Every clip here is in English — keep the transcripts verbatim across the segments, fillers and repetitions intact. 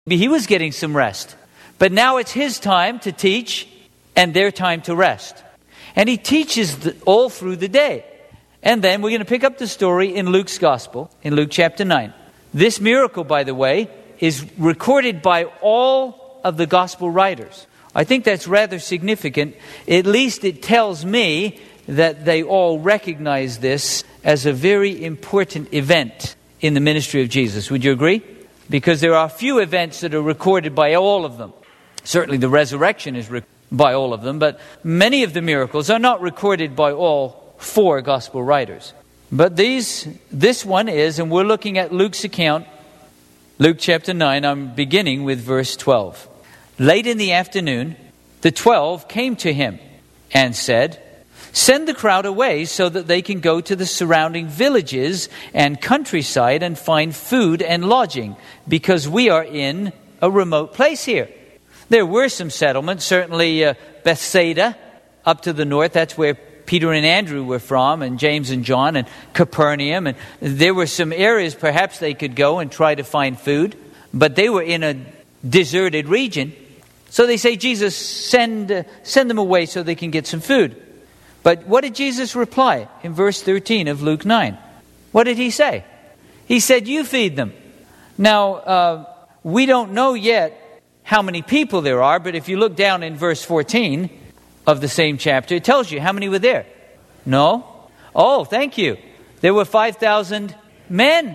He was getting some rest. But now it's his time to teach and their time to rest. And he teaches the, all through the day. And then we're going to pick up the story in Luke's Gospel, in Luke chapter nine. This miracle, by the way, is recorded by all of the Gospel writers. I think that's rather significant. At least it tells me that they all recognize this as a very important event in the ministry of Jesus. Would you agree? Because there are few events that are recorded by all of them. Certainly the resurrection is recorded by all of them, but many of the miracles are not recorded by all four gospel writers. But these, this one is, and we're looking at Luke's account, Luke chapter nine, I'm beginning with verse twelve. Late in the afternoon, the twelve came to him and said, "Send the crowd away so that they can go to the surrounding villages and countryside and find food and lodging, because we are in a remote place here." There were some settlements, certainly uh, Bethsaida up to the north. That's where Peter and Andrew were from, and James and John, and Capernaum. And there were some areas perhaps they could go and try to find food, but they were in a deserted region. So they say, Jesus, send, uh, send them away so they can get some food. But what did Jesus reply in verse thirteen of Luke nine? What did he say? He said, "You feed them." Now, uh, we don't know yet how many people there are, but if you look down in verse fourteen of the same chapter, it tells you how many were there. No? Oh, thank you. There were five thousand men.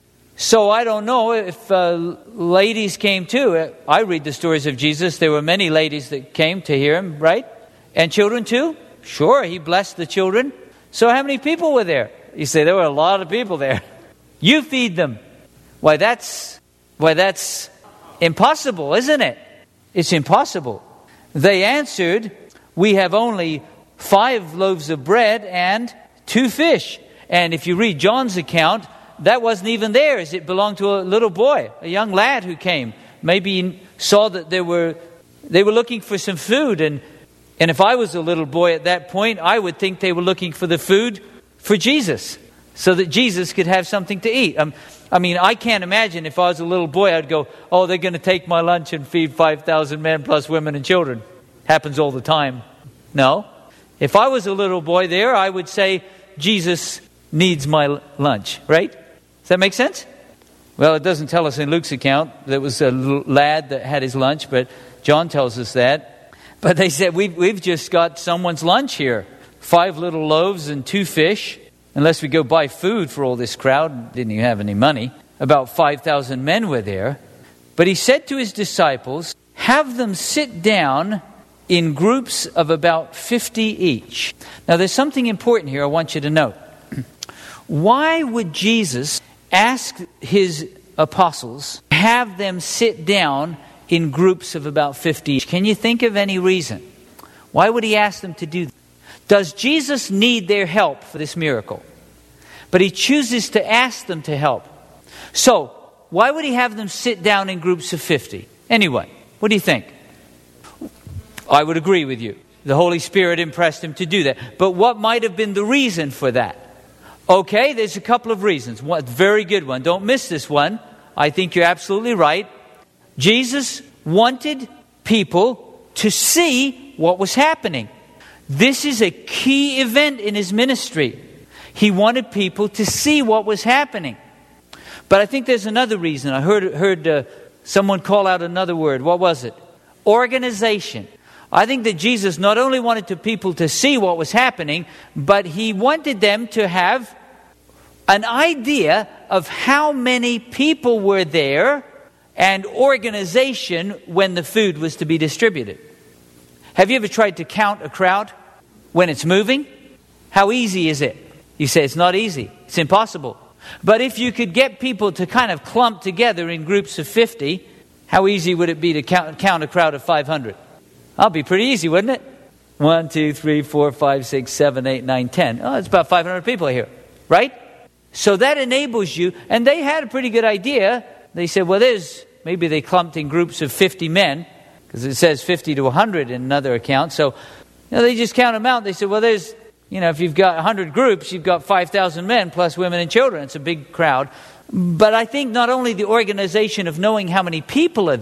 So I don't know if uh, ladies came too. I read the stories of Jesus. There were many ladies that came to hear him, right? And children too? Sure, he blessed the children. So how many people were there? You say, there were a lot of people there. You feed them. Why, that's, why, that's impossible, isn't it? It's impossible. They answered, "We have only five loaves of bread and two fish." And if you read John's account, that wasn't even theirs. It belonged to a little boy, a young lad who came. Maybe he saw that there were, they were looking for some food, and And if I was a little boy at that point, I would think they were looking for the food for Jesus, so that Jesus could have something to eat. Um, I mean, I can't imagine if I was a little boy, I'd go, "Oh, they're going to take my lunch and feed five thousand men plus women and children." Happens all the time. No. If I was a little boy there, I would say, "Jesus needs my lunch," right? Does that make sense? Well, it doesn't tell us in Luke's account that it was a little lad that had his lunch, but John tells us that. But they said, we've, we've just got someone's lunch here. Five little loaves and two fish. Unless we go buy food for all this crowd. Didn't even have any money. About five thousand men were there. But he said to his disciples, "Have them sit down in groups of about fifty each." Now there's something important here I want you to note. Why would Jesus ask his apostles, have them sit down in groups of about fifty each? Can you think of any reason? Why would he ask them to do that? Does Jesus need their help for this miracle? But he chooses to ask them to help. So, why would he have them sit down in groups of fifty? Anyway, what do you think? I would agree with you. The Holy Spirit impressed him to do that. But what might have been the reason for that? Okay, there's a couple of reasons. One very good one. Don't miss this one. I think you're absolutely right. Jesus wanted people to see what was happening. This is a key event in his ministry. He wanted people to see what was happening. But I think there's another reason. I heard heard uh, someone call out another word. What was it? Organization. I think that Jesus not only wanted the people to see what was happening, but he wanted them to have an idea of how many people were there and organization when the food was to be distributed. Have you ever tried to count a crowd when it's moving? How easy is it? You say it's not easy. It's impossible. But if you could get people to kind of clump together in groups of fifty, how easy would it be to count, count a crowd of five hundred? That'll be pretty easy, wouldn't it? One, two, three, four, five, six, seven, eight, nine, ten. Oh, it's about five hundred people here, right? So that enables you. And they had a pretty good idea. They said, well, there's, maybe they clumped in groups of fifty men, because it says fifty to one hundred in another account. So, you know, they just count them out. They said, well, there's, you know, if you've got one hundred groups, you've got five thousand men plus women and children. It's a big crowd. But I think not only the organization of knowing how many people are